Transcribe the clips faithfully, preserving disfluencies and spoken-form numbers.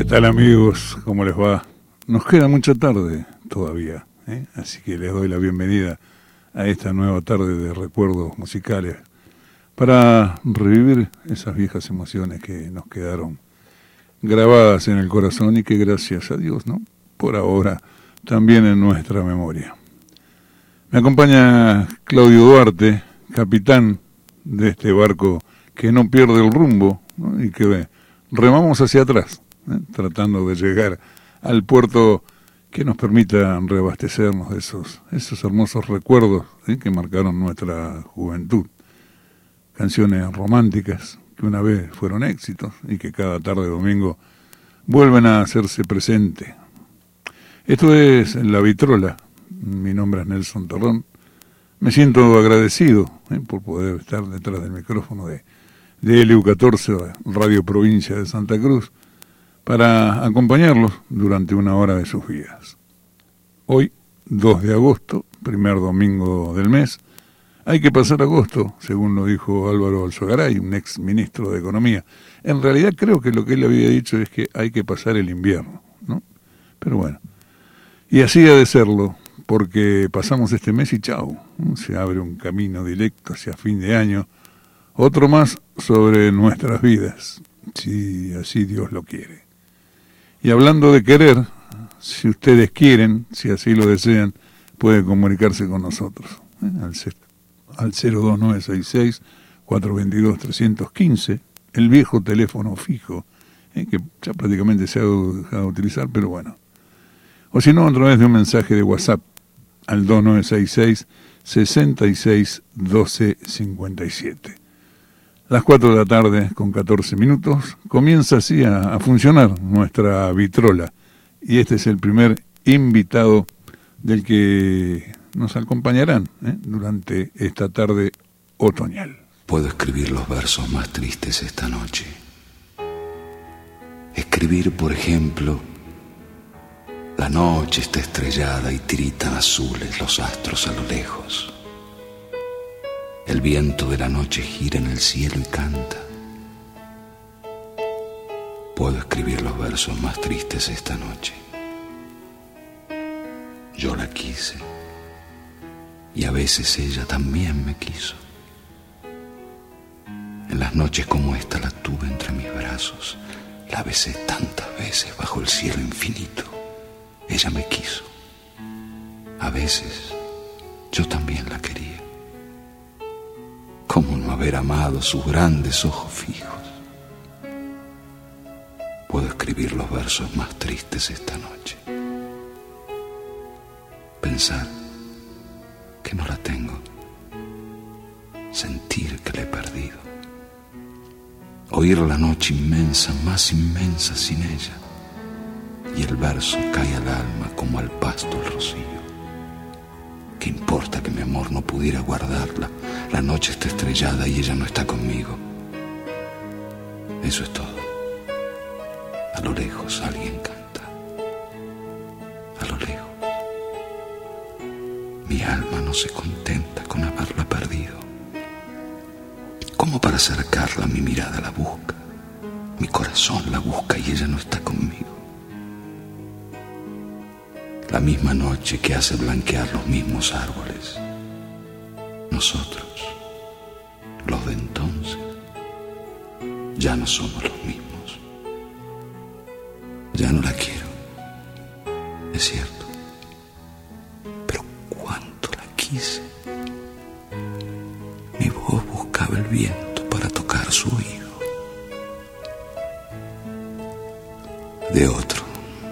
tal, amigos? ¿Cómo les va? Nos queda mucha tarde todavía, ¿eh? Así que les doy la bienvenida a esta nueva tarde de recuerdos musicales para revivir esas viejas emociones que nos quedaron grabadas en el corazón y que gracias a Dios, ¿no?, por ahora también en nuestra memoria. Me acompaña Claudio Duarte, capitán de este barco que no pierde el rumbo, ¿no?, y que remamos hacia atrás, ¿eh?, tratando de llegar al puerto que nos permita reabastecernos de esos, esos hermosos recuerdos, ¿eh?, que marcaron nuestra juventud. Canciones románticas que una vez fueron éxitos y que cada tarde de domingo vuelven a hacerse presente. Esto es La Vitrola. Mi nombre es Nelson Terrón. Me siento agradecido, ¿eh?, por poder estar detrás del micrófono de, de L U catorce, Radio Provincia de Santa Cruz, para acompañarlos durante una hora de sus vidas. Hoy, dos de agosto, primer domingo del mes, hay que pasar agosto, según lo dijo Álvaro Alzogaray, un ex ministro de Economía. En realidad creo que lo que él había dicho es que hay que pasar el invierno, ¿no? Pero bueno, y así ha de serlo, porque pasamos este mes y chau, ¿no? Se abre un camino directo hacia fin de año, otro más sobre nuestras vidas, si así Dios lo quiere. Y hablando de querer, si ustedes quieren, si así lo desean, pueden comunicarse con nosotros, ¿eh?, al, al cero dos nueve seis seis, cuatro dos dos, tres uno cinco, el viejo teléfono fijo, ¿eh?, que ya prácticamente se ha dejado de utilizar, pero bueno. O si no, a través de un mensaje de WhatsApp al dos nueve seis seis, seis seis uno dos cinco siete. Las cuatro de la tarde, con catorce minutos, comienza así a, a funcionar nuestra vitrola. Y este es el primer invitado del que nos acompañarán, ¿eh?, durante esta tarde otoñal. Puedo escribir los versos más tristes esta noche. Escribir, por ejemplo, la noche está estrellada y tiritan azules los astros a lo lejos. El viento de la noche gira en el cielo y canta. Puedo escribir los versos más tristes esta noche. Yo la quise y a veces ella también me quiso. En las noches como esta la tuve entre mis brazos, la besé tantas veces bajo el cielo infinito. Ella me quiso. A veces yo también la quería. ¿Cómo no haber amado sus grandes ojos fijos? Puedo escribir los versos más tristes esta noche. Pensar que no la tengo. Sentir que la he perdido. Oír la noche inmensa, más inmensa sin ella. Y el verso cae al alma como al pasto el rocío. ¿Qué importa que mi amor no pudiera guardarla? La noche está estrellada y ella no está conmigo. Eso es todo. A lo lejos alguien canta. A lo lejos. Mi alma no se contenta con haberla perdido. Como para acercarla, mi mirada la busca. Mi corazón la busca y ella no está conmigo. La misma noche que hace blanquear los mismos árboles. Nosotros, los de entonces, ya no somos los mismos. Ya no la quiero, es cierto. Pero cuánto la quise. Mi voz buscaba el viento para tocar su oído. De otro.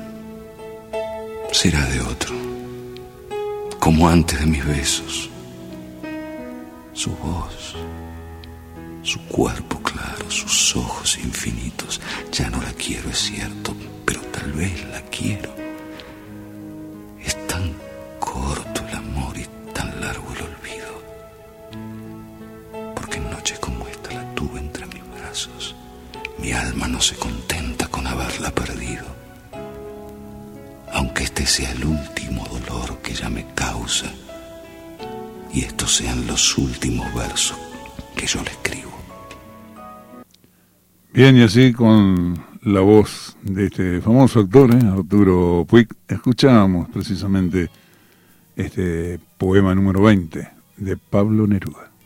Será de otro, como antes de mis besos. Su voz, su cuerpo claro, sus ojos infinitos. Ya no la quiero, es cierto, pero tal vez la quiero. Es tan corto el amor y tan largo el olvido. Porque en noches como esta la tuve entre mis brazos. Mi alma no se contenta con haberla perdido. Aunque este sea el último dolor que ella me causa y estos sean los últimos versos que yo le escribo. Bien, y así con la voz de este famoso actor, ¿eh? Arturo Puig, escuchábamos precisamente este poema número veinte de Pablo Neruda.